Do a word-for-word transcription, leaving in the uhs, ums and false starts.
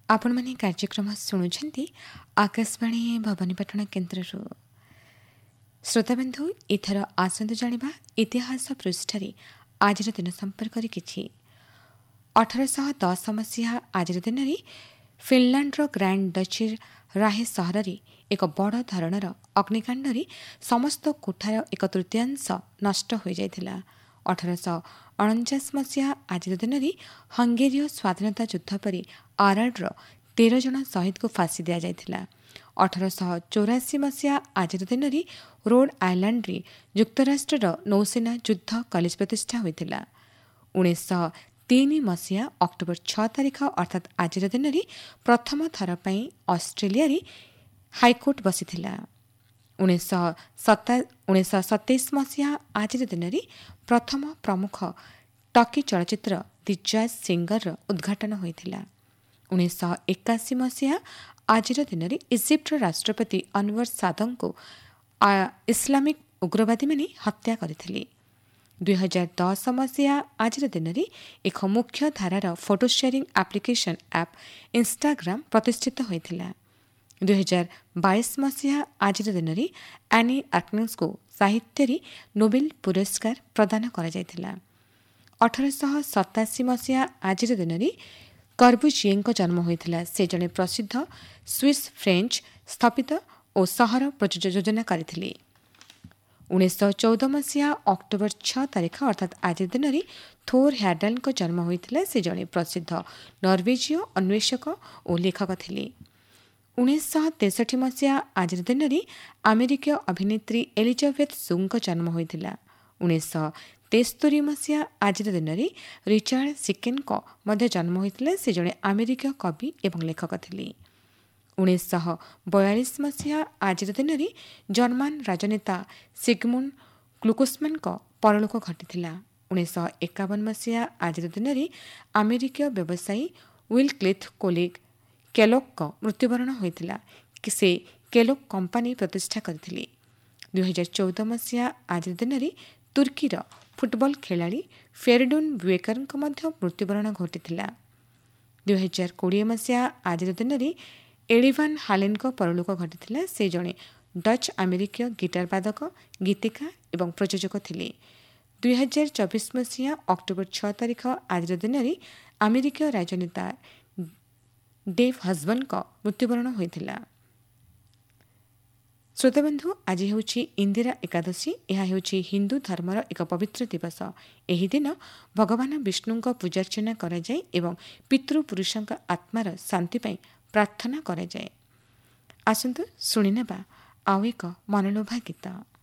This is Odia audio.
ଆପଣମାନେ କାର୍ଯ୍ୟକ୍ରମ ଶୁଣୁଛନ୍ତି ଆକାଶବାଣୀ ଭବାନୀପାଟଣା କେନ୍ଦ୍ରରୁ। ଶ୍ରୋତାବନ୍ଧୁ, ଏଥର ଆସନ୍ତୁ ଜାଣିବା ଇତିହାସ ପୃଷ୍ଠାରେ ଆଜିର ଦିନ ସମ୍ପର୍କରେ କିଛି। ଅଠରଶହ ଦଶ ମସିହା ଆଜିର ଦିନରେ ଫିନଲାଣ୍ଡର ଗ୍ରାଣ୍ଡ ଡଚିର ରାହେ ସହରରେ ଏକ ବଡ଼ ଧରଣର ଅଗ୍ନିକାଣ୍ଡରେ ସମସ୍ତ କୋଠାର ଏକ ତୃତୀୟାଂଶ ନଷ୍ଟ ହୋଇଯାଇଥିଲା। ଅଠରଶହ ଅଣଚାଶ ମସିହା ଆଜିର ଦିନରେ ହଙ୍ଗେରୀୟ ସ୍ୱାଧୀନତା ଯୁଦ୍ଧ ପରେ ଆରାଡର ତେର ଜଣ ଶହୀଦଙ୍କୁ ଫାଶୀ ଦିଆଯାଇଥିଲା। ଅଠରଶହ ଚଉରାଅଶୀ ମସିହା ଆଜିର ଦିନରେ ରୋଡ୍ ଆଇଲ୍ୟାଣ୍ଡରେ ଯୁକ୍ତରାଷ୍ଟ୍ରର ନୌସେନା ଯୁଦ୍ଧ କଲେଜ ପ୍ରତିଷ୍ଠା ହୋଇଥିଲା। ଉଣେଇଶହ ତିନି ମସିହା ଅକ୍ଟୋବର ଛଅ ତାରିଖ ଅର୍ଥାତ୍ ଆଜିର ଦିନରେ ପ୍ରଥମ ଥର ପାଇଁ ଅଷ୍ଟ୍ରେଲିଆରେ ହାଇକୋର୍ଟ ବସିଥିଲା। ଉଣେଇଶହ ସତେଇଶ ମସିହା ଆଜିର ଦିନରେ ପ୍ରଥମ ପ୍ରମୁଖ ଟର୍କି ଚଳଚ୍ଚିତ୍ର ଦି ଜଜ୍ ସିଙ୍ଗରର ଉଦ୍ଘାଟନ ହୋଇଥିଲା। ଉଣେଇଶହ ଏକାଅଶୀ ମସିହା ଆଜିର ଦିନରେ ଇଜିପ୍ଟର ରାଷ୍ଟ୍ରପତି ଅନୱର ସାଦଙ୍କୁ ଇସଲାମିକ ଉଗ୍ରବାଦୀମାନେ ହତ୍ୟା କରିଥିଲେ। ଦୁଇ ହଜାର ଦଶ ମସିହା ଆଜିର ଦିନରେ ଏକ ମୁଖ୍ୟ ଧାରାର photo sharing application app Instagram ପ୍ରତିଷ୍ଠିତ ହୋଇଥିଲା। ଦୁଇ ହଜାର ବାଇଶ ମସିହା ଆଜିର ଦିନରେ ଆନି ଆର୍କନିସ୍ଙ୍କୁ ସାହିତ୍ୟରେ ନୋବେଲ ପୁରସ୍କାର ପ୍ରଦାନ କରାଯାଇଥିଲା। ଅଠରଶହ ସତାଅଶୀ ମସିହା ଆଜିର ଦିନରେ କର୍ବୁଜିଏଙ୍କ ଜନ୍ମ ହୋଇଥିଲା। ସେ ଜଣେ ପ୍ରସିଦ୍ଧ ସ୍ୱିସ୍ ଫ୍ରେଞ୍ଚ ସ୍ଥପତି ଓ ସହର ଯୋଜନାକାରୀ ଥିଲେ। ଉଣେଇଶହ ଚଉଦ ମସିହା ଅକ୍ଟୋବର ଛଅ ତାରିଖ ଅର୍ଥାତ୍ ଆଜିର ଦିନରେ ଥୋର୍ ହ୍ୟାଡାଲଙ୍କ ଜନ୍ମ ହୋଇଥିଲା। ସେ ଜଣେ ପ୍ରସିଦ୍ଧ ନରୱେଜୀୟ ଅନ୍ୱେଷକ ଓ ଲେଖକ ଥିଲେ। ଉଣେଇଶହ ତେଷଠି ମସିହା ଆଜିର ଦିନରେ ଆମେରିକୀୟ ଅଭିନେତ୍ରୀ ଏଲିଜାବେଥ ସୁଙ୍କ ଜନ୍ମ ହୋଇଥିଲା। ଉଣେଇଶହ ତେସ୍ତରୀ ମସିହା ଆଜିର ଦିନରେ ରିଚାର୍ଡ ସିକେନ୍ଙ୍କ ମଧ୍ୟ ଜନ୍ମ ହୋଇଥିଲା। ସେ ଜଣେ ଆମେରିକୀୟ କବି ଏବଂ ଲେଖକ ଥିଲେ। ଉଣେଇଶହ ବୟାଳିଶ ମସିହା ଆଜିର ଦିନରେ ଜର୍ମାନ ରାଜନେତା ସିଗମୁଣ୍ଡ କ୍ଲୁକ୍ସମାନଙ୍କ ପରଲୋକ ଘଟିଥିଲା। ଉଣେଇଶହ ଏକାବନ ମସିହା ଆଜିର ଦିନରେ ଆମେରିକୀୟ ବ୍ୟବସାୟୀ ୱିଲକ୍ଲିଥ୍ କୋଲିଗ କେଲୋଗଙ୍କ ମୃତ୍ୟୁବରଣ ହୋଇଥିଲା। ସେ କେଲୋଗ କମ୍ପାନୀ ପ୍ରତିଷ୍ଠା କରିଥିଲେ। ଦୁଇ ହଜାର ଚଉଦ ମସିହା ଆଜିର ଦିନରେ ତୁର୍କୀର ଫୁଟବଲ ଖେଳାଳି ଫେରିଡୁନ୍ ବୁଏକରଙ୍କ ମଧ୍ୟ ମୃତ୍ୟୁବରଣ ଘଟିଥିଲା। ଦୁଇ ହଜାର କୋଡ଼ିଏ ମସିହା ଆଜିର ଦିନରେ ଏଳିଭାନ ହାଲେନଙ୍କ ପରଲୋକ ଘଟିଥିଲା। ସେ ଜଣେ ଡଚ୍ ଆମେରିକୀୟ ଗିଟାର ବାଦକ, ଗୀତିକା ଏବଂ ପ୍ରଯୋଜକ ଥିଲେ। ଦୁଇ ହଜାର ଚବିଶ ମସିହା ଅକ୍ଟୋବର ଛଅ ତାରିଖ ଆଜିର ଦିନରେ ଆମେରିକୀୟ ରାଜନେତା ଡେଭ୍ ହଜବଣ୍ଡଙ୍କ ମୃତ୍ୟୁବରଣ ହୋଇଥିଲା। ଶ୍ରୋତାବନ୍ଧୁ, ଆଜି ହେଉଛି ଇନ୍ଦିରା ଏକାଦଶୀ। ଏହା ହେଉଛି ହିନ୍ଦୁ ଧର୍ମର ଏକ ପବିତ୍ର ଦିବସ। ଏହି ଦିନ ଭଗବାନ ବିଷ୍ଣୁଙ୍କ ପୂଜାର୍ଚ୍ଚନା କରାଯାଏ ଏବଂ ପିତୃପୁରୁଷଙ୍କ ଆତ୍ମାର ଶାନ୍ତି ପାଇଁ ପ୍ରାର୍ଥନା କରାଯାଏ। ଆସନ୍ତୁ ଶୁଣିନେବା ଆଉ ଏକ ମନଲୋଭା ଗୀତ।